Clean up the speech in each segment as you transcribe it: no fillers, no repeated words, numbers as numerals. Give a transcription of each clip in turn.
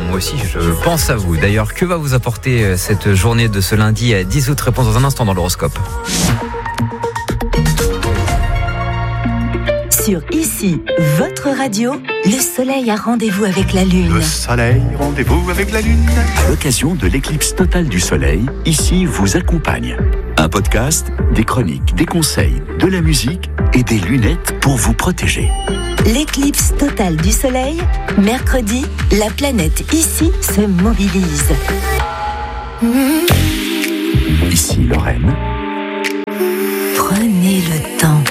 moi aussi, je pense à vous. D'ailleurs, que va vous apporter cette journée de ce lundi 10 août? Réponse dans un instant dans l'horoscope. Sur Ici, votre radio, le soleil a rendez-vous avec la lune. Le soleil, rendez-vous avec la lune. À l'occasion de l'éclipse totale du soleil, Ici vous accompagne. Un podcast, des chroniques, des conseils, de la musique et des lunettes pour vous protéger. L'éclipse totale du soleil, mercredi, la planète Ici se mobilise. Ici Lorraine. Prenez le temps.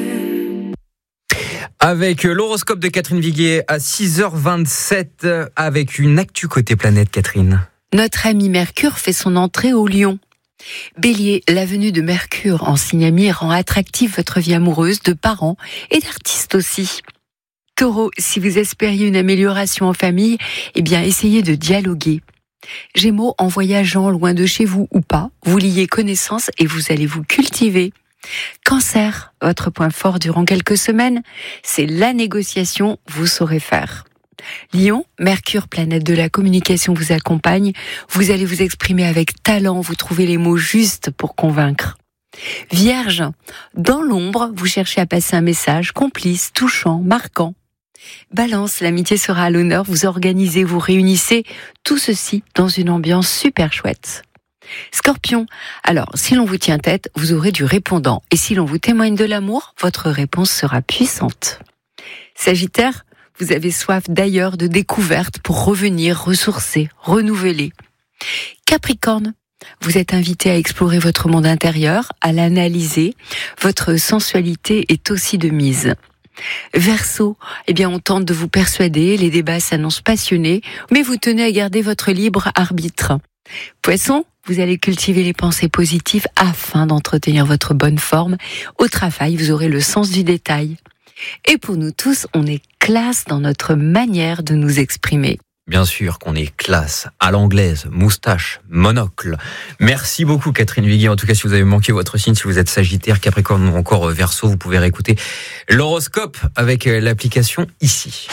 Avec l'horoscope de Catherine Viguier à 6h27, avec une actu côté planète, Catherine. Notre ami Mercure fait son entrée au Lion. Bélier, la venue de Mercure en signe ami rend attractive votre vie amoureuse, de parents et d'artistes aussi. Taureau, si vous espériez une amélioration en famille, essayez de dialoguer. Gémeaux, en voyageant loin de chez vous ou pas, vous liez connaissance et vous allez vous cultiver. Cancer, votre point fort durant quelques semaines, c'est la négociation, vous saurez faire. Lion, Mercure, planète de la communication, vous accompagne. Vous allez vous exprimer avec talent, vous trouvez les mots justes pour convaincre. Vierge, dans l'ombre, vous cherchez à passer un message complice, touchant, marquant. Balance, l'amitié sera à l'honneur, vous organisez, vous réunissez, tout ceci dans une ambiance super chouette. Scorpion, alors si l'on vous tient tête, vous aurez du répondant. Et si l'on vous témoigne de l'amour, votre réponse sera puissante. Sagittaire, vous avez soif d'ailleurs de découvertes pour revenir, ressourcer, renouveler. Capricorne, vous êtes invité à explorer votre monde intérieur, à l'analyser. Votre sensualité est aussi de mise. Verseau, on tente de vous persuader, les débats s'annoncent passionnés, mais vous tenez à garder votre libre arbitre. Poisson, vous allez cultiver les pensées positives afin d'entretenir votre bonne forme. Au travail, vous aurez le sens du détail. Et pour nous tous, on est classe dans notre manière de nous exprimer. Bien sûr qu'on est classe, à l'anglaise, moustache, monocle. Merci beaucoup Catherine Viguier. En tout cas, si vous avez manqué votre signe, si vous êtes Sagittaire, Capricorne ou encore Verseau, vous pouvez réécouter l'horoscope avec l'application Ici.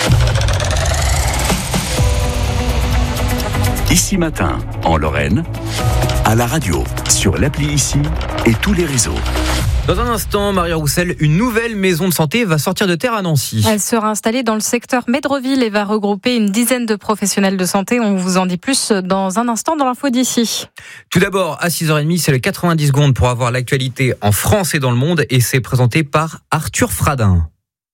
Ici matin, en Lorraine, à la radio, sur l'appli Ici et tous les réseaux. Dans un instant, Maria Roussel, une nouvelle maison de santé va sortir de terre à Nancy. Elle sera installée dans le secteur Médreville et va regrouper une dizaine de professionnels de santé. On vous en dit plus dans un instant dans l'info d'ici. Tout d'abord, à 6h30, c'est le 90 secondes pour avoir l'actualité en France et dans le monde. Et c'est présenté par Arthur Fradin.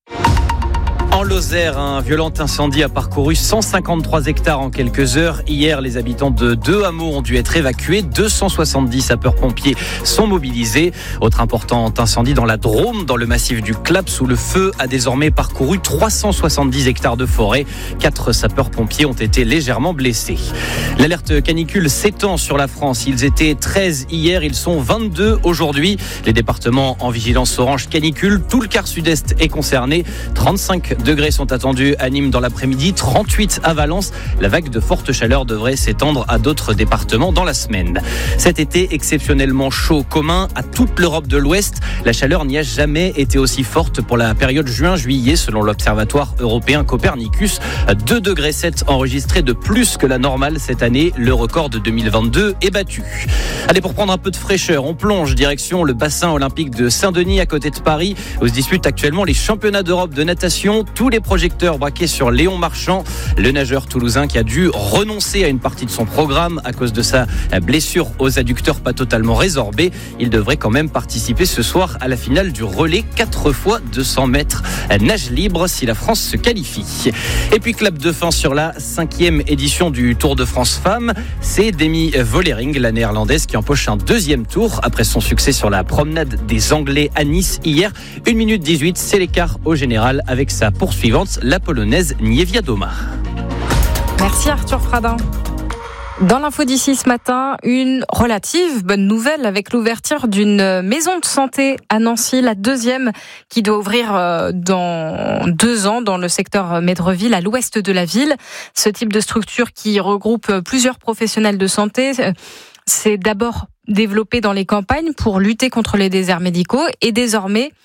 En Lozère, un violent incendie a parcouru 153 hectares en quelques heures. Hier, les habitants de 2 hameaux ont dû être évacués. 270 sapeurs-pompiers sont mobilisés. Autre important incendie dans la Drôme, dans le massif du Claps, où le feu a désormais parcouru 370 hectares de forêt. 4 sapeurs-pompiers ont été légèrement blessés. L'alerte canicule s'étend sur la France. Ils étaient 13 hier, ils sont 22 aujourd'hui. Les départements en vigilance orange canicule, tout le quart sud-est est concerné. 35 degrés sont attendus à Nîmes dans l'après-midi, 38 à Valence. La vague de forte chaleur devrait s'étendre à d'autres départements dans la semaine. Cet été exceptionnellement chaud, commun à toute l'Europe de l'Ouest. La chaleur n'y a jamais été aussi forte pour la période juin-juillet selon l'Observatoire européen Copernicus. 2,7 degrés enregistrés de plus que la normale cette année. Le record de 2022 est battu. Allez, pour prendre un peu de fraîcheur, on plonge direction le bassin olympique de Saint-Denis à côté de Paris où se disputent actuellement les championnats d'Europe de natation. Tous les projecteurs braqués sur Léon Marchand, le nageur toulousain qui a dû renoncer à une partie de son programme à cause de sa blessure aux adducteurs pas totalement résorbée. Il devrait quand même participer ce soir à la finale du relais 4 fois 200 mètres nage libre si la France se qualifie. Et puis clap de fin sur la 5e édition du Tour de France Femmes. C'est Demi Vollering, la néerlandaise, qui empoche un 2e tour après son succès sur la promenade des Anglais à Nice hier. 1 minute 18, c'est l'écart au général avec sa poursuivante, la polonaise Niewiadoma. Merci Arthur Fradin. Dans l'info d'ici ce matin, une relative bonne nouvelle avec l'ouverture d'une maison de santé à Nancy, la 2e qui doit ouvrir dans 2 ans dans le secteur Médreville, à l'ouest de la ville. Ce type de structure qui regroupe plusieurs professionnels de santé, c'est d'abord développé dans les campagnes pour lutter contre les déserts médicaux et désormais,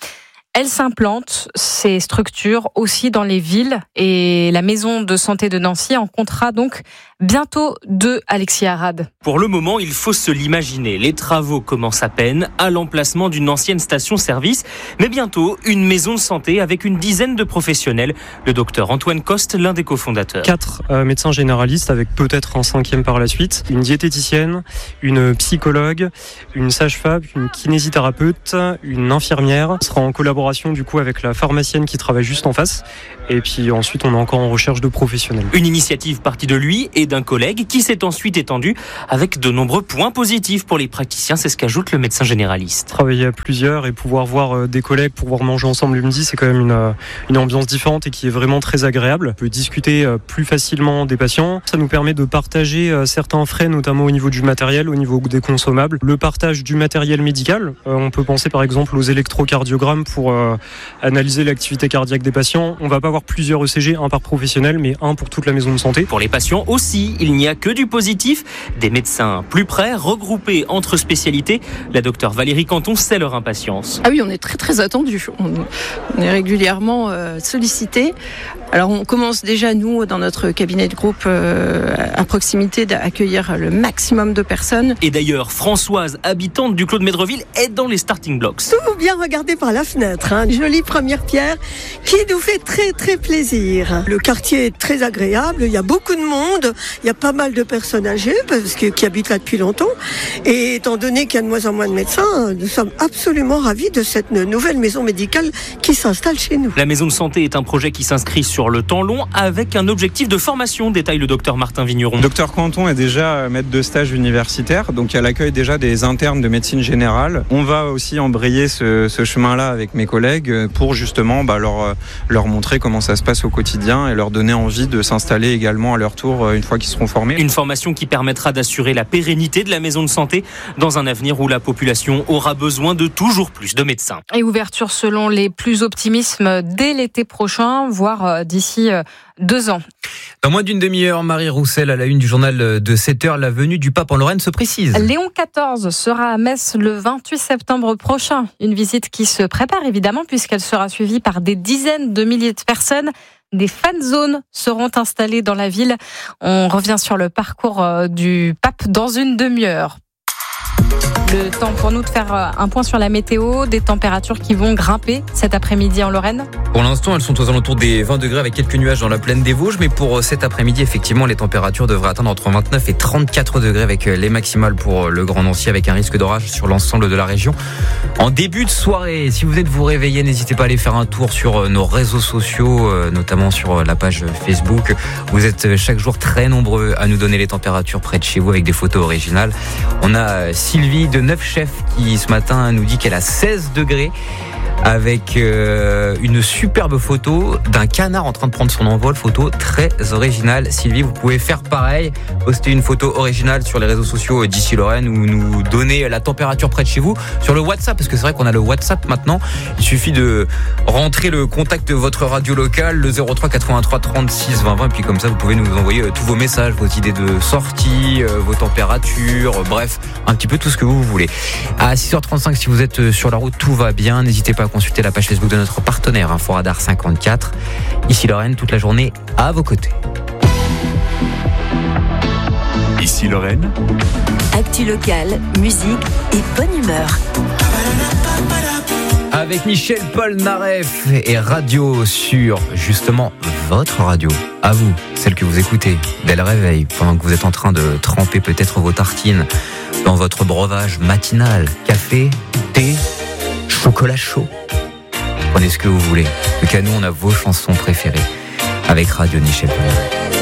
Elles s'implantent, ces structures, aussi dans les villes. Et la maison de santé de Nancy en comptera donc bientôt 2, Alexis Arad. Pour le moment, il faut se l'imaginer. Les travaux commencent à peine à l'emplacement d'une ancienne station-service. Mais bientôt, une maison de santé avec une dizaine de professionnels. Le docteur Antoine Coste, l'un des cofondateurs. 4 médecins généralistes avec peut-être un 5e par la suite. Une diététicienne, une psychologue, une sage-femme, une kinésithérapeute, une infirmière. On sera en collaboration du coup avec la pharmacienne qui travaille juste en face. Et puis ensuite, on est encore en recherche de professionnels. Une initiative partie de lui et d'un collègue qui s'est ensuite étendue avec de nombreux points positifs pour les praticiens. C'est ce qu'ajoute le médecin généraliste. Travailler à plusieurs et pouvoir voir des collègues, pouvoir manger ensemble le midi, c'est quand même une ambiance différente et qui est vraiment très agréable. On peut discuter plus facilement des patients. Ça nous permet de partager certains frais, notamment au niveau du matériel, au niveau des consommables. Le partage du matériel médical. On peut penser par exemple aux électrocardiogrammes pour analyser l'activité cardiaque des patients. On va pas avoir plusieurs ECG, un par professionnel, mais un pour toute la maison de santé. Pour les patients aussi, il n'y a que du positif. Des médecins plus près, regroupés entre spécialités. La docteure Valérie Canton sait leur impatience. Ah oui, on est très très attendus. On est régulièrement sollicités. Alors on commence déjà, nous, dans notre cabinet de groupe à proximité, d'accueillir le maximum de personnes. Et d'ailleurs, Françoise, habitante du Clos de Médreville, est dans les starting blocks. Tout bien regarder par la fenêtre. Une jolie première pierre qui nous fait très très plaisir. Le quartier est très agréable, il y a beaucoup de monde, il y a pas mal de personnes âgées qui habitent là depuis longtemps. Et étant donné qu'il y a de moins en moins de médecins, nous sommes absolument ravis de cette nouvelle maison médicale qui s'installe chez nous. La maison de santé est un projet qui s'inscrit sur le temps long avec un objectif de formation, détaille le docteur Martin Vigneron. Docteur Canton est déjà maître de stage universitaire, donc elle accueille déjà des internes de médecine générale. On va aussi embrayer ce chemin-là avec mes collègues pour justement leur montrer comment ça se passe au quotidien et leur donner envie de s'installer également à leur tour une fois qu'ils seront formés. Une formation qui permettra d'assurer la pérennité de la maison de santé dans un avenir où la population aura besoin de toujours plus de médecins. Et ouverture selon les plus optimistes dès l'été prochain, voire d'ici 2 ans. Dans moins d'une demi-heure, Marie Roussel à la une du journal de 7h, la venue du pape en Lorraine se précise. Léon XIV sera à Metz le 28 septembre prochain. Une visite qui se prépare évidemment puisqu'elle sera suivie par des dizaines de milliers de personnes. Des fan zones seront installées dans la ville. On revient sur le parcours du pape dans une demi-heure. Le temps pour nous de faire un point sur la météo, des températures qui vont grimper cet après-midi en Lorraine. Pour l'instant, elles sont aux alentours des 20 degrés avec quelques nuages dans la plaine des Vosges. Mais pour cet après-midi, effectivement, les températures devraient atteindre entre 29 et 34 degrés avec les maximales pour le Grand Nancy avec un risque d'orage sur l'ensemble de la région. En début de soirée, si vous venez de vous réveiller, n'hésitez pas à aller faire un tour sur nos réseaux sociaux, notamment sur la page Facebook. Vous êtes chaque jour très nombreux à nous donner les températures près de chez vous avec des photos originales. On a Sylvie de Neuf Chefs qui ce matin nous dit qu'elle a 16 degrés avec une superbe photo d'un canard en train de prendre son envol, photo très originale. Sylvie, vous pouvez faire pareil, poster une photo originale sur les réseaux sociaux d'ici Lorraine ou nous donner la température près de chez vous sur le WhatsApp, parce que c'est vrai qu'on a le WhatsApp maintenant. Il suffit de rentrer le contact de votre radio locale, le 03 83 36 20 20, et puis comme ça vous pouvez nous envoyer tous vos messages, vos idées de sortie, vos températures, bref, un petit peu tout ce que vous voulez. À 6h35, si vous êtes sur la route, tout va bien, n'hésitez pas à consulter la page Facebook de notre partenaire Inforadar 54. Ici Lorraine, toute la journée à vos côtés. Ici Lorraine. Actu locale, musique et bonne humeur. Avec Michel Polnareff et Radio sur justement votre radio, à vous, celle que vous écoutez dès le réveil, pendant que vous êtes en train de tremper peut-être vos tartines dans votre breuvage matinal, café, thé, chocolat chaud. Prenez ce que vous voulez. En tout cas, nous, on a vos chansons préférées avec Radio Michel Polnareff.